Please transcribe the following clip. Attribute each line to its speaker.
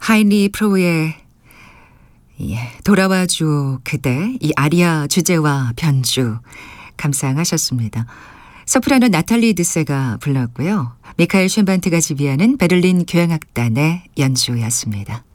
Speaker 1: 하인리 프로의 돌아와줘 그대, 이 아리아 주제와 변주 감상하셨습니다. 소프라노 나탈리 드세가 불렀고요. 미카엘 쉔반트가 지휘하는 베를린 교향악단의 연주였습니다.